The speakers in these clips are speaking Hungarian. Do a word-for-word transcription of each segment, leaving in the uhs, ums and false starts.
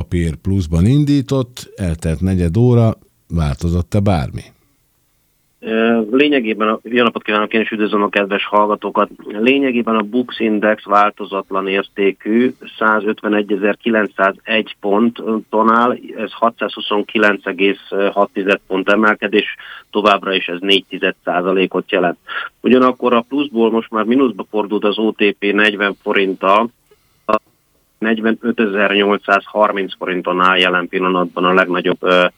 papír pluszban indított, eltelt negyed óra, változott-e bármi? Lényegében, a, jó napot kívánok, én is üdvözlöm a kedves hallgatókat. Lényegében a Bux Index változatlan értékű százötvenegyezer-kilencszázegy ponton áll, ez hatszázhuszonkilenc egész hat pont emelkedés, továbbra is ez négy egész egy százalékot jelent. Ugyanakkor a pluszból most már mínuszba fordult az o té pé negyven forinttal, negyvenötezer-nyolcszázharminc forinton áll jelen pillanatban a legnagyobb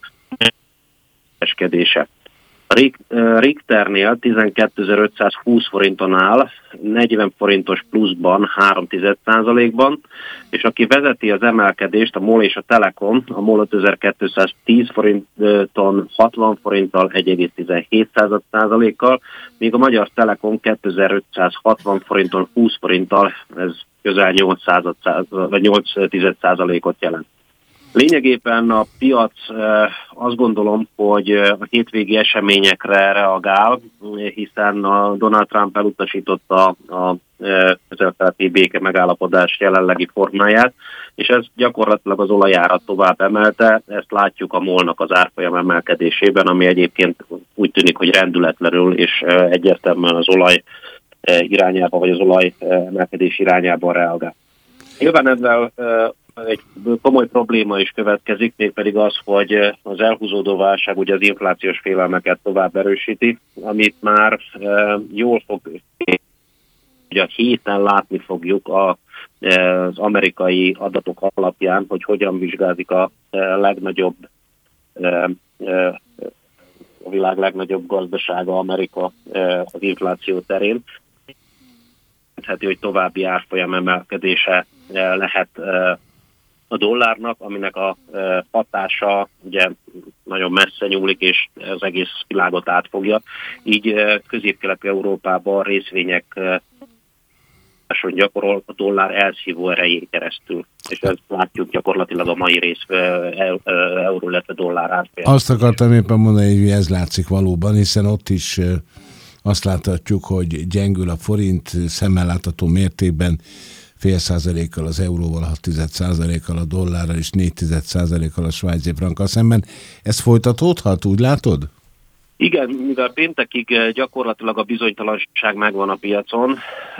eskedése. A Richternél tizenkétezer-ötszázhúsz forinton áll, negyven forintos pluszban, három egész egy százalékban, és aki vezeti az emelkedést, a MOL és a Telekom, a MOL ötezer-kétszáztíz forinton, hatvan forinttal, egy egész tizenhét százalékkal, míg a Magyar Telekom kétezer-ötszázhatvan forinton, húsz forinttal, ez közel nyolc egész egy százalékot jelent. Lényegében a piac azt gondolom, hogy a hétvégi eseményekre reagál, hiszen a Donald Trump elutasította a közel-keleti béke megállapodás jelenlegi formáját, és ez gyakorlatilag az olajárat tovább emelte, ezt látjuk a MOL-nak az árfolyam emelkedésében, ami egyébként úgy tűnik, hogy rendületlenül és egyértelműen az olaj irányába, vagy az olaj emelkedés irányában reagál. Nyilván ezzel egy komoly probléma is következik, mégpedig az, hogy az elhúzódó válság ugye az inflációs félelmeket tovább erősíti, amit már e, jól fog, hogy a héten látni fogjuk a, e, az amerikai adatok alapján, hogy hogyan vizsgázik a e, legnagyobb, e, e, a világ legnagyobb gazdasága, Amerika e, az infláció terén. Hogy további árfolyam emelkedése e, lehet e, a dollárnak, aminek a hatása ugye nagyon messze nyúlik, és az egész világot átfogja. Így Közép-Kelet-Európában részvények gyakorol a dollár elszívó erején keresztül. És ezt látjuk gyakorlatilag a mai rész euró, illetve dollár árfolyam. Azt akartam éppen mondani, hogy ez látszik valóban, hiszen ott is azt láthatjuk, hogy gyengül a forint szemmel látható mértékben, fél százalékkal az euróval, hat egész egy százalékkal a dollárral és négy egész egy százalékkal a svájci frankkal szemben. Ez folytatódhat, úgy látod? Igen, mivel péntekig gyakorlatilag a bizonytalanság megvan a piacon,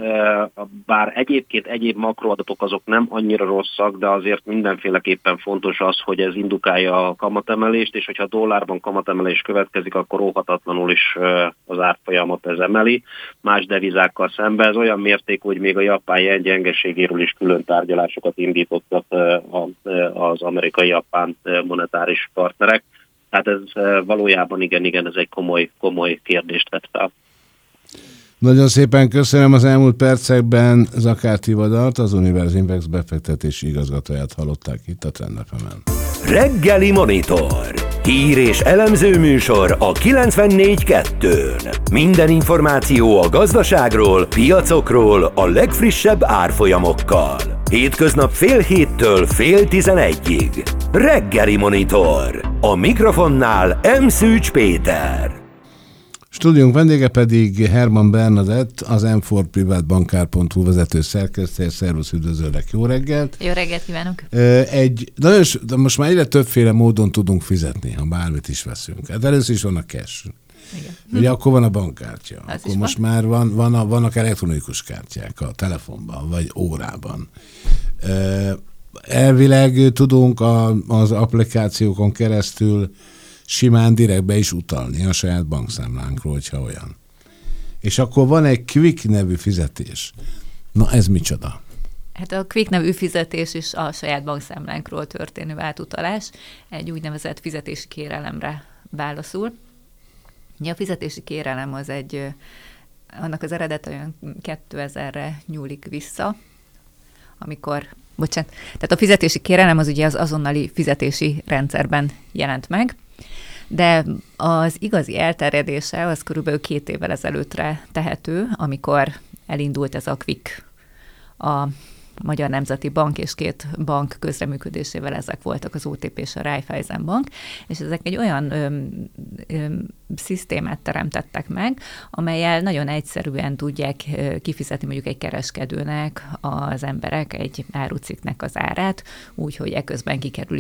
bár egyébként egyéb makroadatok azok nem annyira rosszak, de azért mindenféleképpen fontos az, hogy ez indukálja a kamatemelést, és hogyha dollárban kamatemelés következik, akkor óhatatlanul is az árfolyamot ez emeli. Más devizákkal szemben ez olyan mértékű, hogy még a japán jen gyengeségéről is külön tárgyalásokat indítottak az amerikai-japán monetáris partnerek. Tehát ez valójában igen, igen, ez egy komoly, komoly kérdést vett fel. Nagyon szépen köszönöm. Az elmúlt percekben Zakár Tivadart, az Universinvex befektetési igazgatóját hallották itt a Trend ef emen. Reggeli Monitor. Hír és elemző műsor a kilencvennégy kettőn. Minden információ a gazdaságról, piacokról, a legfrissebb árfolyamokkal. Hétköznap fél héttől fél tizenegyig. Reggeli Monitor. A mikrofonnál M. Szűcs Péter. Stúdiónk vendége pedig Herman Bernadett, az em négy privátbankár pont hu vezető szerkesztője. Szervusz, üdvözöllek, jó reggelt! Jó reggelt kívánok! Egy, nagyon, de most már egyre többféle módon tudunk fizetni, ha bármit is veszünk. Hát először is van a cash. Igen. Ugye hm. akkor van a bankkártya. Az akkor most van. már van, van a, vannak elektronikus kártyák a telefonban, vagy órában. Elvileg tudunk a, az applikációkon keresztül simán direktbe is utalni a saját bankszámlánkról, hogyha olyan. És akkor van egy Quick nevű fizetés. Na ez micsoda? Hát a Quick nevű fizetés is a saját bankszámlánkról történő átutalás egy úgynevezett fizetési kérelemre válaszul. A fizetési kérelem az egy, annak az eredete olyan kétezerre nyúlik vissza, amikor, bocsánat, tehát a fizetési kérelem az ugye az azonnali fizetési rendszerben jelent meg, de az igazi elterjedése az körülbelül két évvel ezelőttre tehető, amikor elindult ez a Quick, a Magyar Nemzeti Bank és két bank közreműködésével, ezek voltak az o té pé és a Raiffeisen Bank, és ezek egy olyan ö, ö, szisztémát teremtettek meg, amellyel nagyon egyszerűen tudják kifizetni mondjuk egy kereskedőnek az emberek egy árucikknek az árát, úgyhogy eközben kikerülik